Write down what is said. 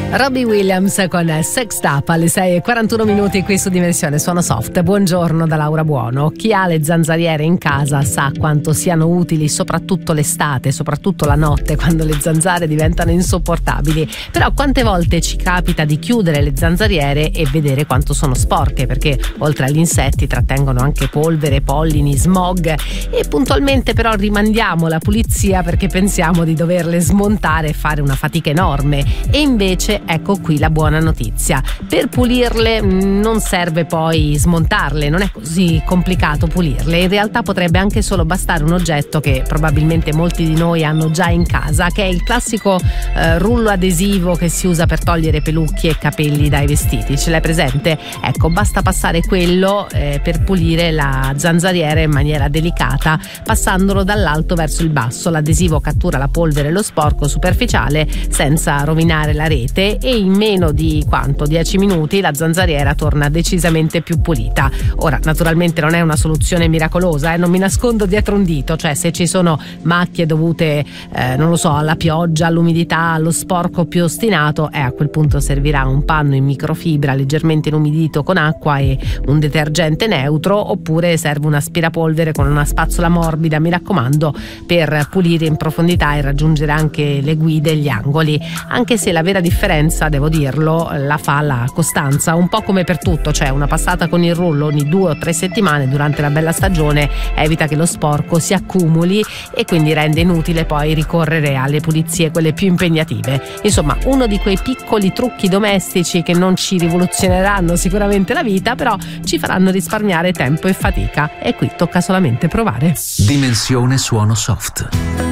Robbie Williams con Sexed Up alle 6:41 qui su Dimensione Suono Soft. Buongiorno da Laura Buono. Chi ha le zanzariere in casa sa quanto siano utili, soprattutto l'estate, soprattutto la notte, quando le zanzare diventano insopportabili. Però quante volte ci capita di chiudere le zanzariere e vedere quanto sono sporche, perché oltre agli insetti trattengono anche polvere, pollini, smog, e puntualmente però rimandiamo la pulizia perché pensiamo di doverle smontare e fare una fatica enorme. E invece ecco qui la buona notizia: per pulirle non serve poi smontarle, non è così complicato pulirle. In realtà potrebbe anche solo bastare un oggetto che probabilmente molti di noi hanno già in casa, che è il classico rullo adesivo che si usa per togliere pelucchi e capelli dai vestiti. Ce l'hai presente? Ecco, basta passare quello per pulire la zanzariera in maniera delicata, passandolo dall'alto verso il basso. L'adesivo cattura la polvere e lo sporco superficiale senza rovinare la rete, e in meno di 10 minuti la zanzariera torna decisamente più pulita. Ora, naturalmente non è una soluzione miracolosa, non mi nascondo dietro un dito, cioè se ci sono macchie dovute non lo so, alla pioggia, all'umidità, allo sporco più ostinato, a quel punto servirà un panno in microfibra leggermente inumidito con acqua e un detergente neutro, oppure serve un aspirapolvere con una spazzola morbida, mi raccomando, per pulire in profondità e raggiungere anche le guide e gli angoli. Anche se la vera differenza, devo dirlo, la fa la costanza, un po' come per tutto, cioè una passata con il rullo ogni 2 o 3 settimane durante la bella stagione evita che lo sporco si accumuli e quindi rende inutile poi ricorrere alle pulizie quelle più impegnative. Insomma, uno di quei piccoli trucchi domestici che non ci rivoluzioneranno sicuramente la vita, però ci faranno risparmiare tempo e fatica, e qui tocca solamente provare. Dimensione Suono Soft.